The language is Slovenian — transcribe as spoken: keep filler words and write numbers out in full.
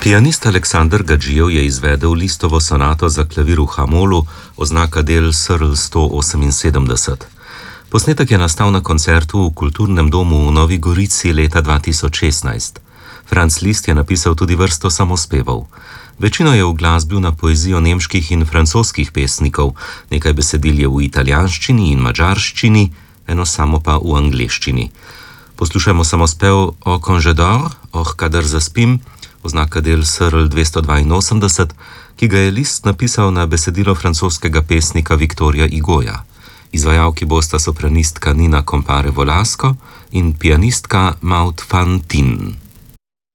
Pianist Aleksander Gadžijev je izvedel Listovo sonato za klavir v H-molu, oznaka del S R L sto oseminsedemdeset. Posnetek je nastal na koncertu v Kulturnem domu v Novi Gorici leta dva tisoč šestnajst. Franz Liszt je napisal tudi vrsto samospevov. Večino je uglasbil na poezijo nemških in francoskih pesnikov, nekaj besedil je v italijanščini in madžarščini, eno samo pa v angleščini. Poslušajmo samospev O Congé d'Or, Oh, kadar zaspim, oznaka del S R L dvesto dvainosemdeset, ki ga je Liszt napisal na besedilo francoskega pesnika Victorja Hugoja. Izvajalki bosta sopranistka Nina Compare Velasco in pianistka Maud van Tien.